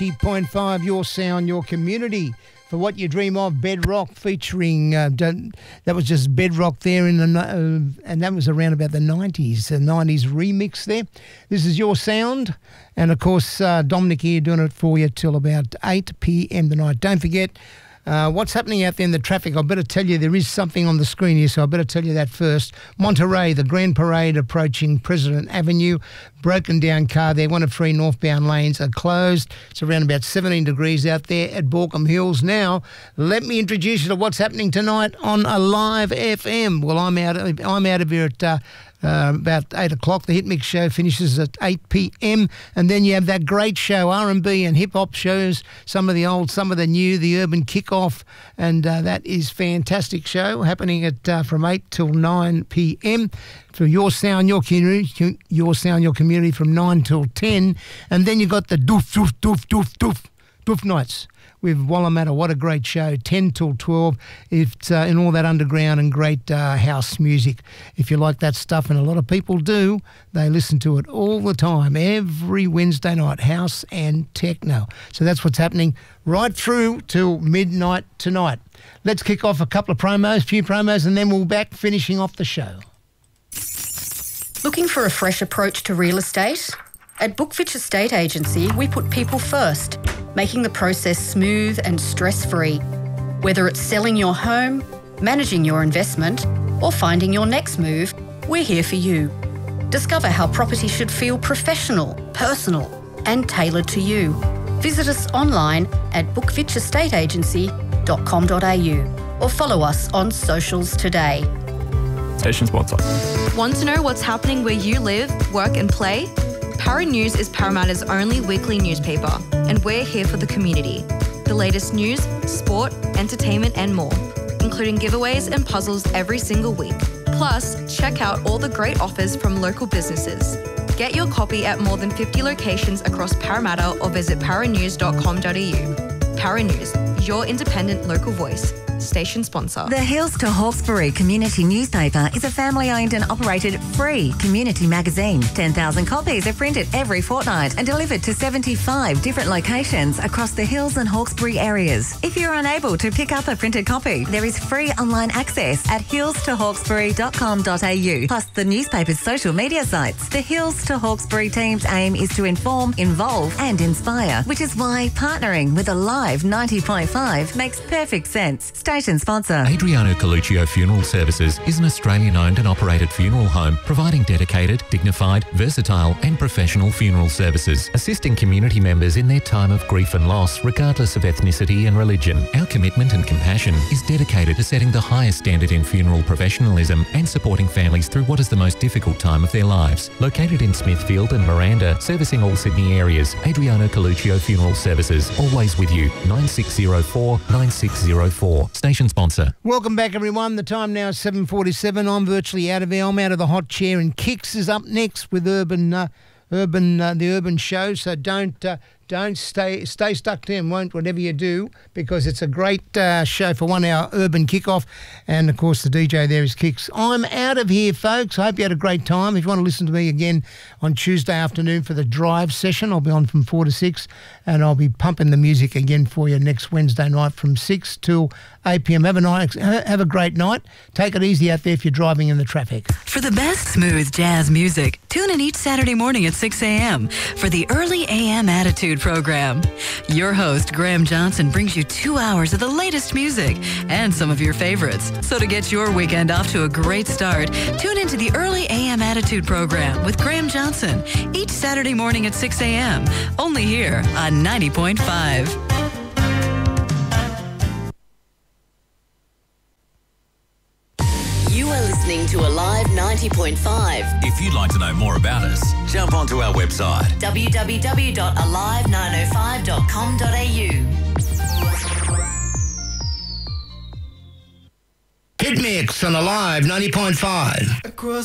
90.5, your sound, your community. For What You Dream Of, Bedrock featuring, that was just Bedrock there, and that was around about the 90s, the 90s remix there. This is your sound, and of course, Dominic here doing it for you till about 8 p.m. tonight. Don't forget, what's happening out there in the traffic. I better tell you, there is something on the screen here, so I better tell you that first. Monterey, the Grand Parade approaching President Avenue. Broken down car there. 1 of 3 northbound lanes are closed. It's around about 17 degrees out there at Borkham Hills. Now, let me introduce you to what's happening tonight on Alive FM. Well, I'm out of here at about 8 o'clock. The Hit Mix show finishes at 8 p.m. And then you have that great show, R&B and hip-hop shows, some of the old, some of the new, the Urban Kickoff, and that is fantastic show happening at from 8 till 9 p.m. for Your Sound, Your Community, Your Sound, Your Community from 9 till 10. And then you got the Doof Nights with Wallamatta. What a great show, 10 till 12. It's in all that underground and great house music. If you like that stuff, and a lot of people do, they listen to it all the time, every Wednesday night, house and techno. So that's what's happening right through till midnight tonight. Let's kick off a few promos, and then we'll be back finishing off the show. Looking for a fresh approach to real estate? At Bookfitch Estate Agency, we put people first, making the process smooth and stress-free. Whether it's selling your home, managing your investment, or finding your next move, we're here for you. Discover how property should feel professional, personal, and tailored to you. Visit us online at bookfitchestateagency.com.au or follow us on socials today. Station sponsor. Want to know what's happening where you live, work and play? Para News is Parramatta's only weekly newspaper, and we're here for the community. The latest news, sport, entertainment and more, including giveaways and puzzles every single week. Plus, check out all the great offers from local businesses. Get your copy at more than 50 locations across Parramatta or visit paranews.com.au. Para News, your independent local voice. Station sponsor. The Hills to Hawkesbury Community Newspaper is a family-owned and operated free community magazine. 10,000 copies are printed every fortnight and delivered to 75 different locations across the Hills and Hawkesbury areas. If you're unable to pick up a printed copy, there is free online access at hillstohawkesbury.com.au, plus the newspaper's social media sites. The Hills to Hawkesbury team's aim is to inform, involve and inspire, which is why partnering with Alive 90.5 makes perfect sense. Station sponsor. Adriano Coluccio Funeral Services is an Australian-owned and operated funeral home providing dedicated, dignified, versatile and professional funeral services, assisting community members in their time of grief and loss regardless of ethnicity and religion. Our commitment and compassion is dedicated to setting the highest standard in funeral professionalism and supporting families through what is the most difficult time of their lives. Located in Smithfield and Miranda, servicing all Sydney areas, Adriano Coluccio Funeral Services, always with you. 9604 9604. Station sponsor. Welcome back, everyone. The time now is 7:47. I'm virtually out of here. I'm out of the hot chair, and Kix is up next with the Urban Show. So don't stay stuck to him, whatever you do, because it's a great show for 1 hour Urban Kickoff. And, of course, the DJ there is Kix. I'm out of here, folks. I hope you had a great time. If you want to listen to me again on Tuesday afternoon for the drive session, I'll be on from 4 to 6, and I'll be pumping the music again for you next Wednesday night from 6 till 8 p.m. Have a great night. Take it easy out there if you're driving in the traffic. For the best smooth jazz music, tune in each Saturday morning at 6 a.m. for the Early AM Attitude program. Your host, Graham Johnson, brings you 2 hours of the latest music and some of your favorites. So to get your weekend off to a great start, tune into the Early AM Attitude program with Graham Johnson each Saturday morning at 6 a.m. only here on 90.5. You are listening to Alive 90.5. If you'd like to know more about us, jump onto our website www.alive905.com.au. Hit Mix on Alive 90.5.